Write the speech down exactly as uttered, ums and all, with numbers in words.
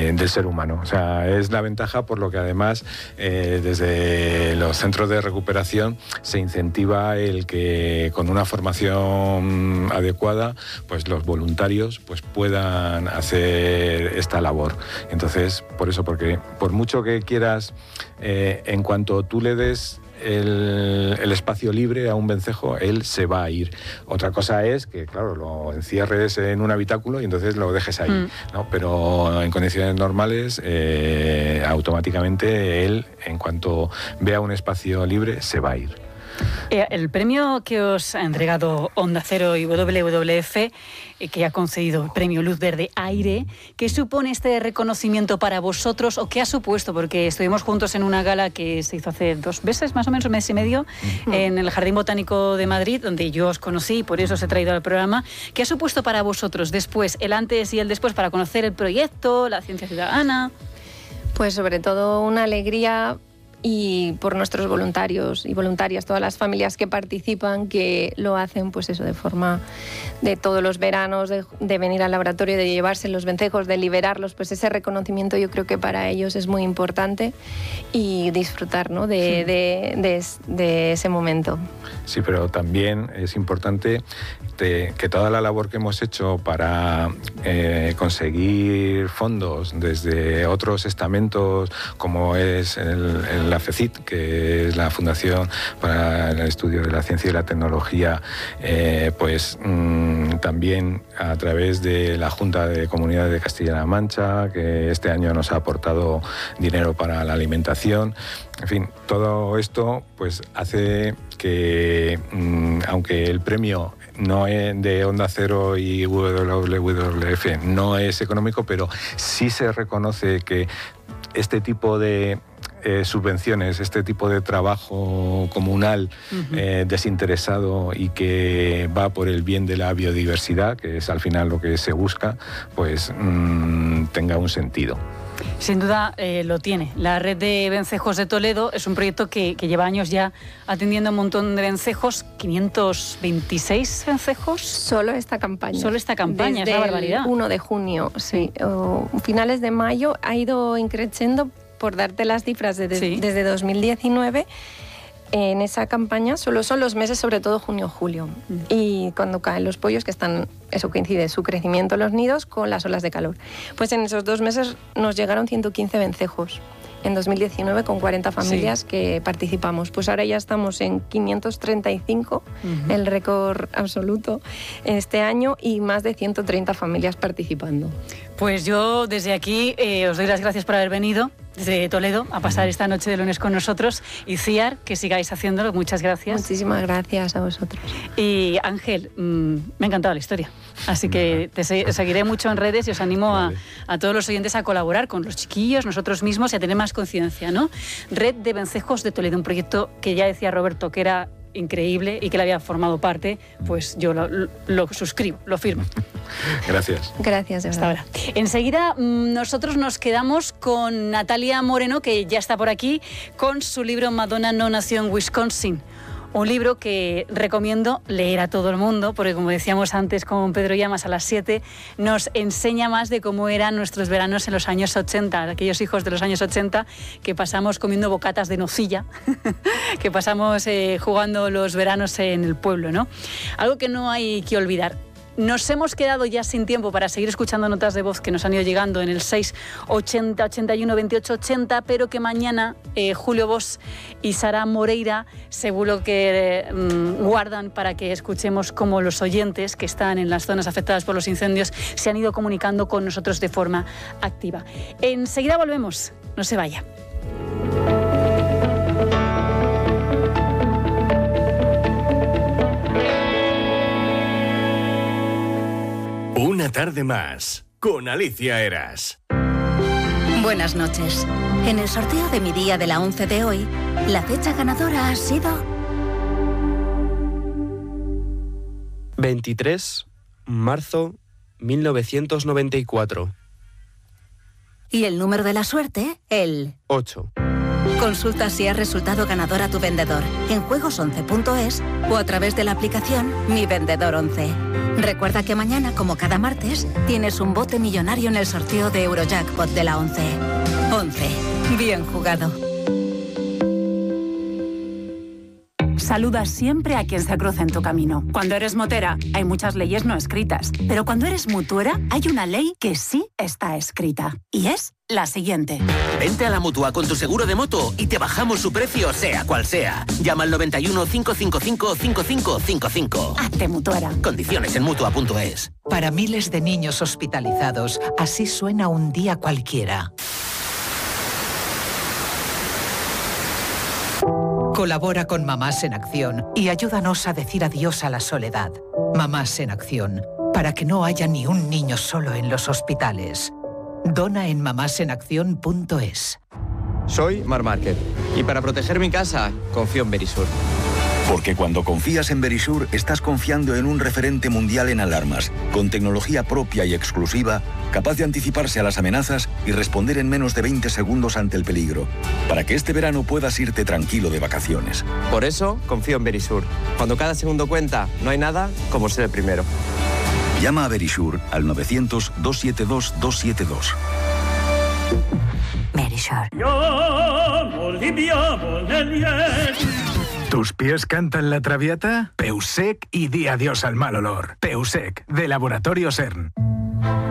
de, del ser humano. O sea, es la ventaja por lo que además eh, desde los centros de recuperación se incentiva el que con una formación adecuada pues los voluntarios pues puedan hacer esta labor. Entonces, por eso, porque por mucho que quieras, eh, en cuanto tú le des El, el espacio libre a un vencejo, él se va a ir. Otra cosa es que, claro, lo encierres en un habitáculo y entonces lo dejes ahí, mm. ¿no? Pero en condiciones normales, eh, automáticamente él, en cuanto vea un espacio libre, se va a ir. Eh, el premio que os ha entregado Onda Cero y W W F, eh, que ha concedido el premio Luz Verde Aire, ¿qué supone este reconocimiento para vosotros o qué ha supuesto? Porque estuvimos juntos en una gala que se hizo hace dos meses, más o menos un mes y medio, uh-huh. en el Jardín Botánico de Madrid, donde yo os conocí y por eso os he traído al programa. ¿Qué ha supuesto para vosotros después, el antes y el después, para conocer el proyecto, la ciencia ciudadana? Pues sobre todo una alegría, y por nuestros voluntarios y voluntarias, todas las familias que participan, que lo hacen pues eso de forma de todos los veranos, de, de venir al laboratorio, de llevarse los vencejos, de liberarlos, pues ese reconocimiento yo creo que para ellos es muy importante y disfrutar, ¿no? de, sí. de, de, de ese momento. Sí, pero también es importante de, que toda la labor que hemos hecho para eh, conseguir fondos desde otros estamentos, como es el, el la FECIT, que es la Fundación para el Estudio de la Ciencia y la Tecnología, eh, pues mmm, también a través de la Junta de Comunidades de Castilla-La Mancha, que este año nos ha aportado dinero para la alimentación. En fin, todo esto pues hace que, mmm, aunque el premio no es de Onda Cero y W W F no es económico, pero sí se reconoce que este tipo de Eh, subvenciones, este tipo de trabajo comunal, uh-huh. eh, desinteresado y que va por el bien de la biodiversidad, que es al final lo que se busca, pues mmm, tenga un sentido. Sin duda eh, lo tiene. La Red de Vencejos de Toledo es un proyecto que, que lleva años ya atendiendo a un montón de vencejos, quinientos veintiséis vencejos. Solo esta campaña. Solo esta campaña, desde es una barbaridad. El uno de junio, sí. O finales de mayo ha ido increciendo. Por darte las cifras, de, de, sí. desde dos mil diecinueve, en esa campaña solo son los meses, sobre todo junio-julio. Mm. Y cuando caen los pollos, que están, eso coincide, su crecimiento en los nidos con las olas de calor. Pues en esos dos meses nos llegaron ciento quince vencejos. En dos mil diecinueve, con cuarenta familias sí. que participamos. Pues ahora ya estamos en quinientos treinta y cinco, uh-huh. el récord absoluto este año, y más de ciento treinta familias participando. Pues yo desde aquí eh, os doy las gracias por haber venido desde Toledo a pasar esta noche de lunes con nosotros. Y Ciar, que sigáis haciéndolo, muchas gracias. Muchísimas gracias a vosotros. Y Ángel, mmm, me ha encantado la historia, así que te se- seguiré mucho en redes y os animo a, a todos los oyentes a colaborar con los chiquillos, nosotros mismos, y a tener más conciencia, ¿no? Red de Vencejos de Toledo, un proyecto que ya decía Roberto que era increíble y que le había formado parte, pues yo lo, lo, lo suscribo, lo firmo. Gracias. Gracias, de Hasta ahora. Enseguida nosotros nos quedamos con Natalia Moreno, que ya está por aquí, con su libro Madonna no nació en Wisconsin. Un libro que recomiendo leer a todo el mundo, porque como decíamos antes con Pedro Llamas a las siete, nos enseña más de cómo eran nuestros veranos en los años ochenta, aquellos hijos de los años ochenta que pasamos comiendo bocatas de nocilla, que pasamos eh, jugando los veranos en el pueblo, ¿no? Algo que no hay que olvidar. Nos hemos quedado ya sin tiempo para seguir escuchando notas de voz que nos han ido llegando en el seis ochenta, ochenta y uno, veintiocho ochenta, pero que mañana eh, Julio Bosch y Sara Moreira seguro que eh, guardan para que escuchemos cómo los oyentes que están en las zonas afectadas por los incendios se han ido comunicando con nosotros de forma activa. Enseguida volvemos, no se vaya. Una tarde más, con Alicia Eras. Buenas noches. En el sorteo de mi día de la once de hoy, la fecha ganadora ha sido... veintitrés de marzo de mil novecientos noventa y cuatro. Y el número de la suerte, el... ocho. Consulta si has resultado ganador a tu vendedor en juegos once punto es o a través de la aplicación Mi Vendedor once. Recuerda que mañana, como cada martes, tienes un bote millonario en el sorteo de Eurojackpot de la once. once. Bien jugado. Saluda siempre a quien se cruce en tu camino. Cuando eres motera, hay muchas leyes no escritas. Pero cuando eres mutuera, hay una ley que sí está escrita. Y es la siguiente. Vente a la Mutua con tu seguro de moto y te bajamos su precio, sea cual sea. Llama al noventa y uno, cinco cinco cinco, cinco cinco cinco cinco. Hazte mutuera. Condiciones en Mutua punto es. Para miles de niños hospitalizados, así suena un día cualquiera. Colabora con Mamás en Acción y ayúdanos a decir adiós a la soledad. Mamás en Acción, para que no haya ni un niño solo en los hospitales. Dona en mamás en acción punto es. Soy Mar Márquez y para proteger mi casa confío en Verisur. Porque cuando confías en Verisur, estás confiando en un referente mundial en alarmas, con tecnología propia y exclusiva, capaz de anticiparse a las amenazas y responder en menos de veinte segundos ante el peligro, para que este verano puedas irte tranquilo de vacaciones. Por eso confío en Verisur. Cuando cada segundo cuenta, no hay nada como ser el primero. Llama a Verisur al novecientos, doscientos setenta y dos, doscientos setenta y dos. Verisur. ¿Tus pies cantan la Traviata? Peusec y di adiós al mal olor. Peusec, de Laboratorio CERN.